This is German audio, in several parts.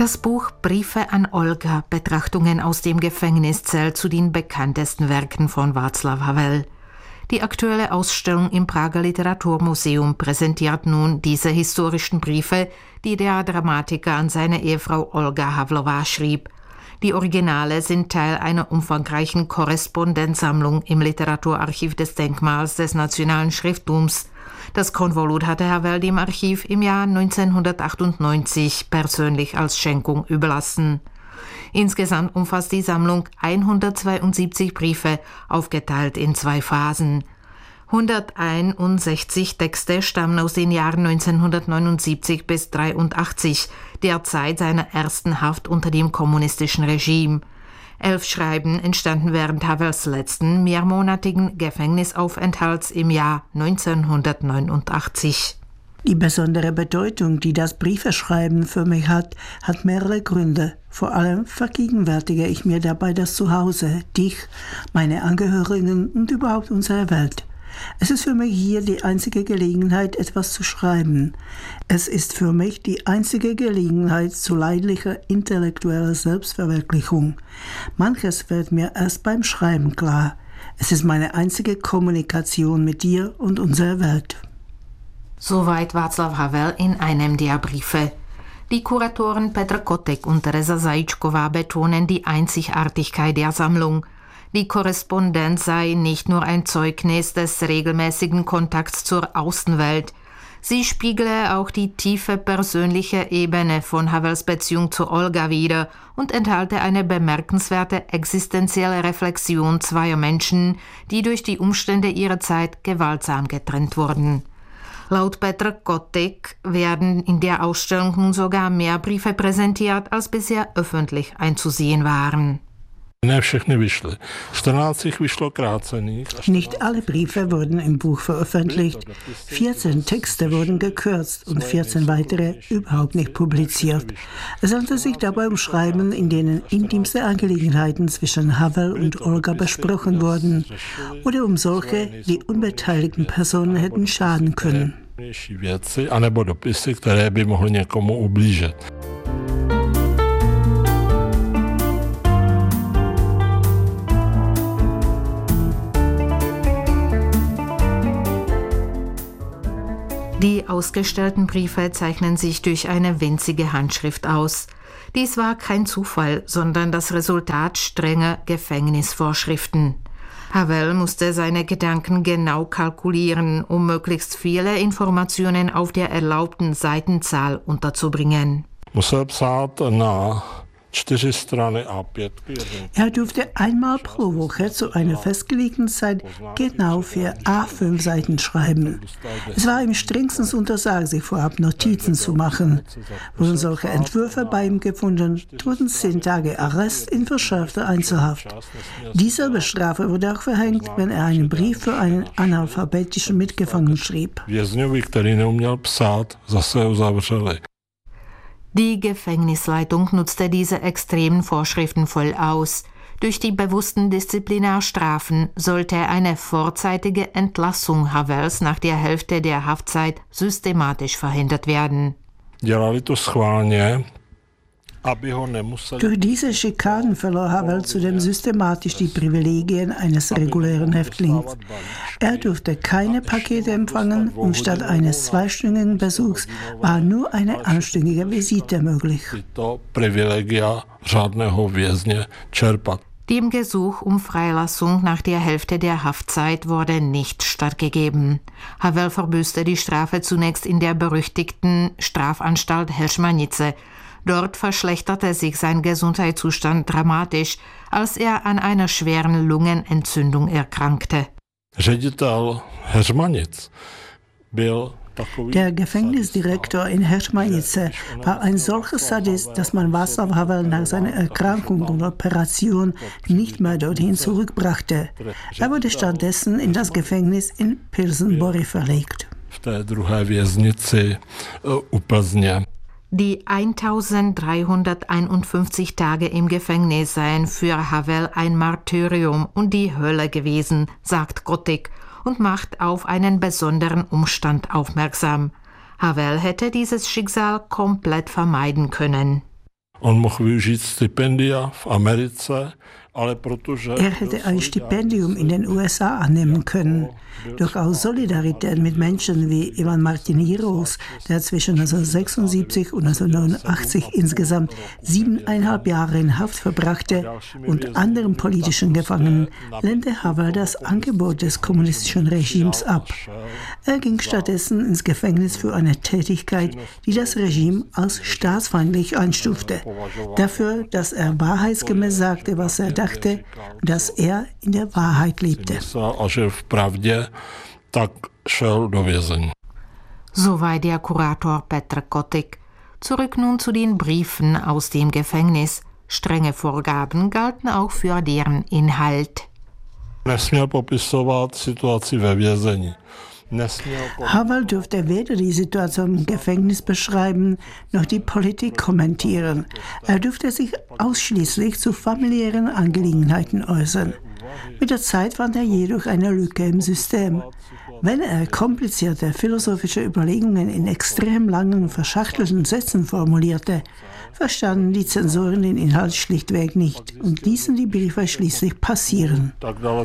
Das Buch Briefe an Olga, Betrachtungen aus dem Gefängnis zählt zu den bekanntesten Werken von Václav Havel. Die aktuelle Ausstellung im Prager Literaturmuseum präsentiert nun diese historischen Briefe, die der Dramatiker an seine Ehefrau Olga Havlová schrieb. Die Originale sind Teil einer umfangreichen Korrespondenzsammlung im Literaturarchiv des Denkmals des Nationalen Schrifttums. Das Konvolut hatte Havel dem Archiv im Jahr 1998 persönlich als Schenkung überlassen. Insgesamt umfasst die Sammlung 172 Briefe, aufgeteilt in 2 Phasen. 161 Texte stammen aus den Jahren 1979 bis 1983, der Zeit seiner ersten Haft unter dem kommunistischen Regime. 11 Schreiben entstanden während Havels letzten mehrmonatigen Gefängnisaufenthalts im Jahr 1989. Die besondere Bedeutung, die das Briefeschreiben für mich hat mehrere Gründe. Vor allem vergegenwärtige ich mir dabei das Zuhause, dich, meine Angehörigen und überhaupt unsere Welt. Es ist für mich hier die einzige Gelegenheit, etwas zu schreiben. Es ist für mich die einzige Gelegenheit zu leidlicher intellektueller Selbstverwirklichung. Manches wird mir erst beim Schreiben klar. Es ist meine einzige Kommunikation mit dir und unserer Welt. Soweit Václav Havel in einem der Briefe. Die Kuratoren Petr Kotek und Tereza Zajíčková betonen die Einzigartigkeit der Sammlung. Die Korrespondenz sei nicht nur ein Zeugnis des regelmäßigen Kontakts zur Außenwelt. Sie spiegle auch die tiefe persönliche Ebene von Havels Beziehung zu Olga wider und enthalte eine bemerkenswerte existenzielle Reflexion zweier Menschen, die durch die Umstände ihrer Zeit gewaltsam getrennt wurden. Laut Petr Kotek werden in der Ausstellung nun sogar mehr Briefe präsentiert, als bisher öffentlich einzusehen waren. Nicht alle Briefe wurden im Buch veröffentlicht. 14 Texte wurden gekürzt und 14 weitere überhaupt nicht publiziert. Es handelt sich dabei um Schreiben, in denen intimste Angelegenheiten zwischen Havel und Olga besprochen wurden oder um solche, die unbeteiligten Personen hätten schaden können. Die ausgestellten Briefe zeichnen sich durch eine winzige Handschrift aus. Dies war kein Zufall, sondern das Resultat strenger Gefängnisvorschriften. Havel musste seine Gedanken genau kalkulieren, um möglichst viele Informationen auf der erlaubten Seitenzahl unterzubringen. Er durfte einmal pro Woche zu einer festgelegten Zeit genau 4 A5 Seiten schreiben. Es war ihm strengstens untersagt, sich vorab Notizen zu machen. Wurden solche Entwürfe bei ihm gefunden, drohten 10 Tage Arrest in verschärfter Einzelhaft. Dieselbe Strafe wurde auch verhängt, wenn er einen Brief für einen analphabetischen Mitgefangenen schrieb. Die Gefängnisleitung nutzte diese extremen Vorschriften voll aus. Durch die bewussten Disziplinarstrafen sollte eine vorzeitige Entlassung Havels nach der Hälfte der Haftzeit systematisch verhindert werden. Durch diese Schikanen verlor Havel zudem systematisch die Privilegien eines regulären Häftlings. Er durfte keine Pakete empfangen und statt eines 2-stündigen Besuchs war nur eine einstündige Visite möglich. Dem Gesuch um Freilassung nach der Hälfte der Haftzeit wurde nicht stattgegeben. Havel verbüßte die Strafe zunächst in der berüchtigten Strafanstalt Heřmanice. Dort verschlechterte sich sein Gesundheitszustand dramatisch, als er an einer schweren Lungenentzündung erkrankte. Der Gefängnisdirektor in Heřmanice war ein solcher Sadist, dass man Václav Havel nach seiner Erkrankung und Operation nicht mehr dorthin zurückbrachte. Er wurde stattdessen in das Gefängnis in Pilsenbory verlegt. Die 1351 Tage im Gefängnis seien für Havel ein Martyrium und die Hölle gewesen, sagt Kotek und macht auf einen besonderen Umstand aufmerksam. Havel hätte dieses Schicksal komplett vermeiden können. On mohl využít stipendia v Americe. Er hätte ein Stipendium in den USA annehmen können. Doch aus Solidarität mit Menschen wie Ivan Martiniros, der zwischen 1976 und 1989 insgesamt 7,5 Jahre in Haft verbrachte, und anderen politischen Gefangenen, lehnte Havel das Angebot des kommunistischen Regimes ab. Er ging stattdessen ins Gefängnis für eine Tätigkeit, die das Regime als staatsfeindlich einstufte. Dafür, dass er wahrheitsgemäß sagte, was er dachte, dass er in der Wahrheit lebte. Soweit der Kurator Petr Kotik. Zurück nun zu den Briefen aus dem Gefängnis. Strenge Vorgaben galten auch für deren Inhalt. Havel durfte weder die Situation im Gefängnis beschreiben, noch die Politik kommentieren. Er durfte sich ausschließlich zu familiären Angelegenheiten äußern. Mit der Zeit fand er jedoch eine Lücke im System. Wenn er komplizierte philosophische Überlegungen in extrem langen, verschachtelten Sätzen formulierte, verstanden die Zensoren den Inhalt schlichtweg nicht und ließen die Briefe schließlich passieren.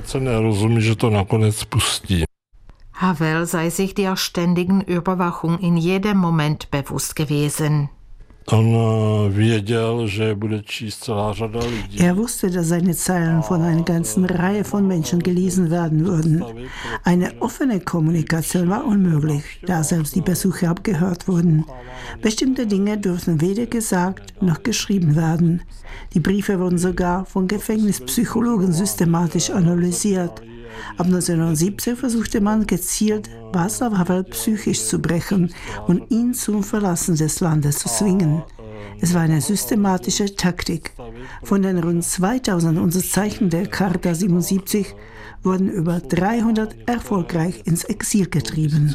Havel sei sich der ständigen Überwachung in jedem Moment bewusst gewesen. Er wusste, dass seine Zeilen von einer ganzen Reihe von Menschen gelesen werden würden. Eine offene Kommunikation war unmöglich, da selbst die Besucher abgehört wurden. Bestimmte Dinge durften weder gesagt noch geschrieben werden. Die Briefe wurden sogar von Gefängnispsychologen systematisch analysiert. Ab 1970 versuchte man gezielt, Václav Havel psychisch zu brechen und ihn zum Verlassen des Landes zu zwingen. Es war eine systematische Taktik. Von den rund 2000 Unterzeichnern der Charta 77 wurden über 300 erfolgreich ins Exil getrieben.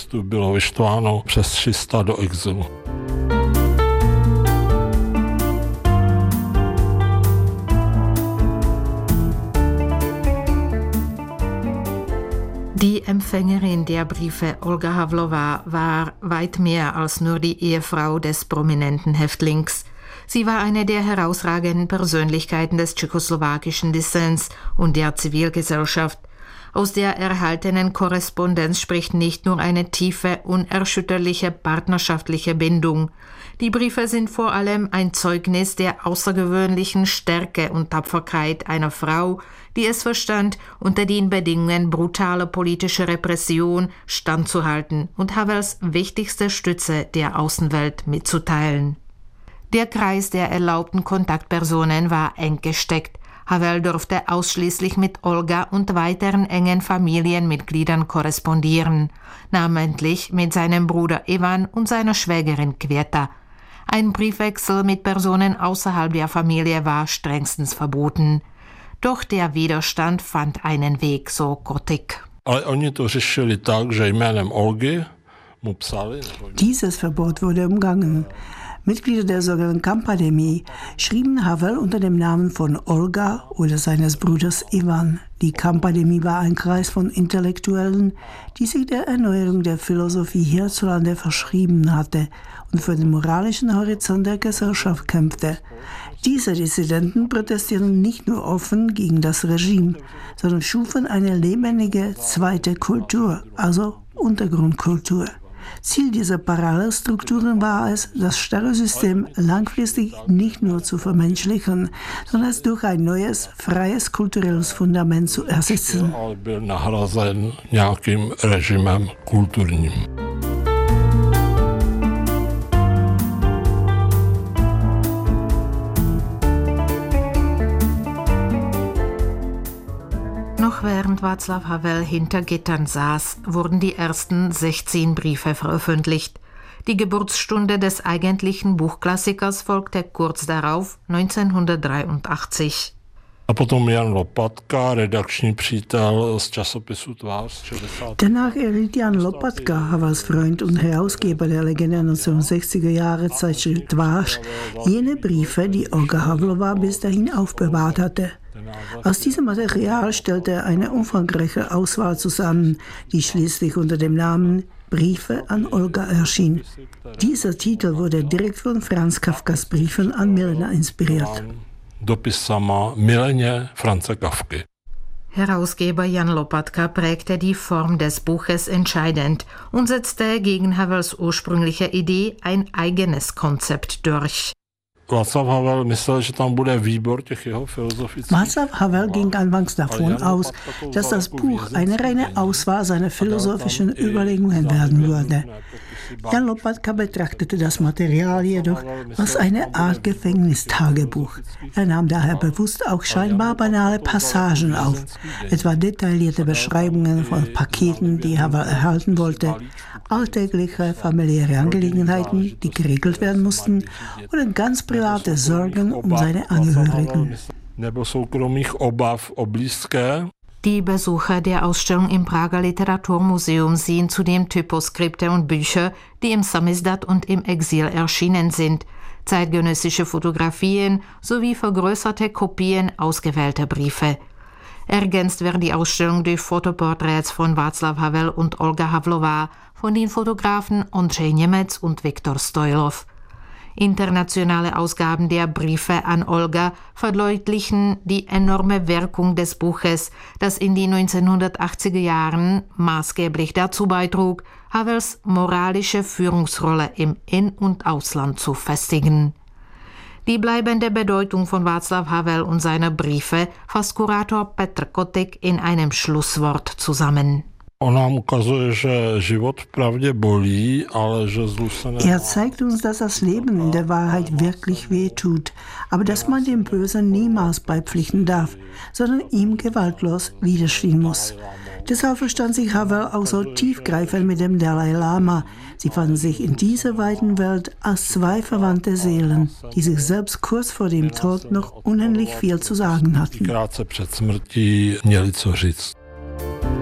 Die Empfängerin der Briefe, Olga Havlova, war weit mehr als nur die Ehefrau des prominenten Häftlings. Sie war eine der herausragenden Persönlichkeiten des tschechoslowakischen Dissens und der Zivilgesellschaft. Aus der erhaltenen Korrespondenz spricht nicht nur eine tiefe, unerschütterliche partnerschaftliche Bindung. Die Briefe sind vor allem ein Zeugnis der außergewöhnlichen Stärke und Tapferkeit einer Frau, die es verstand, unter den Bedingungen brutaler politischer Repression standzuhalten und Havels wichtigste Stütze der Außenwelt mitzuteilen. Der Kreis der erlaubten Kontaktpersonen war eng gesteckt. Havel durfte ausschließlich mit Olga und weiteren engen Familienmitgliedern korrespondieren, namentlich mit seinem Bruder Ivan und seiner Schwägerin Květa. Ein Briefwechsel mit Personen außerhalb der Familie war strengstens verboten. Doch der Widerstand fand einen Weg, so Kotik. Dieses Verbot wurde umgangen. Mitglieder der sogenannten Kampademie schrieben Havel unter dem Namen von Olga oder seines Bruders Ivan. Die Kampademie war ein Kreis von Intellektuellen, die sich der Erneuerung der Philosophie hierzulande verschrieben hatte und für den moralischen Horizont der Gesellschaft kämpfte. Diese Dissidenten protestierten nicht nur offen gegen das Regime, sondern schufen eine lebendige zweite Kultur, also Untergrundkultur. Ziel dieser Parallelstrukturen war es, das starre System langfristig nicht nur zu vermenschlichen, sondern es durch ein neues, freies kulturelles Fundament zu ersetzen. Noch während Václav Havel hinter Gittern saß, wurden die ersten 16 Briefe veröffentlicht. Die Geburtsstunde des eigentlichen Buchklassikers folgte kurz darauf, 1983. Danach erhielt Jan Lopatka, Havels Freund und Herausgeber der legendären 1960er Jahre Zeitschrift Tvář, jene Briefe, die Olga Havlova bis dahin aufbewahrt hatte. Aus diesem Material stellte er eine umfangreiche Auswahl zusammen, die schließlich unter dem Namen Briefe an Olga erschien. Dieser Titel wurde direkt von Franz Kafkas Briefen an Milena inspiriert. Dopisama Mileně Franze Kafky. Herausgeber Jan Lopatka prägte die Form des Buches entscheidend und setzte gegen Havels ursprüngliche Idee ein eigenes Konzept durch. Václav Havel myslel, že tam bude výbor těch jeho filozofických. Václav Havel ging anfangs davon aus, dass das Buch eine reine Auswahl seiner philosophischen Überlegungen werden würde. Jan Lopatka betrachtete das Material jedoch als eine Art Gefängnistagebuch. Er nahm daher bewusst auch scheinbar banale Passagen auf, etwa detaillierte Beschreibungen von Paketen, die Havel erhalten wollte, alltägliche familiäre Angelegenheiten, die geregelt werden mussten, oder ganz private Sorgen um seine Angehörigen. Nebo soukromých obav o blízké. Die Besucher der Ausstellung im Prager Literaturmuseum sehen zudem Typoskripte und Bücher, die im Samizdat und im Exil erschienen sind, zeitgenössische Fotografien sowie vergrößerte Kopien ausgewählter Briefe. Ergänzt wird die Ausstellung durch Fotoporträts von Václav Havel und Olga Havlová von den Fotografen Ondřej Němec und Viktor Stojlov. Internationale Ausgaben der Briefe an Olga verdeutlichen die enorme Wirkung des Buches, das in den 1980er Jahren maßgeblich dazu beitrug, Havels moralische Führungsrolle im In- und Ausland zu festigen. Die bleibende Bedeutung von Václav Havel und seiner Briefe fasst Kurator Petr Kotek in einem Schlusswort zusammen. Er zeigt uns, dass das Leben in der Wahrheit wirklich wehtut, aber dass man dem Bösen niemals beipflichten darf, sondern ihm gewaltlos widerstehen muss. Deshalb verstand sich Havel auch so tiefgreifend mit dem Dalai Lama. Sie fanden sich in dieser weiten Welt als zwei verwandte Seelen, die sich selbst kurz vor dem Tod noch unendlich viel zu sagen hatten.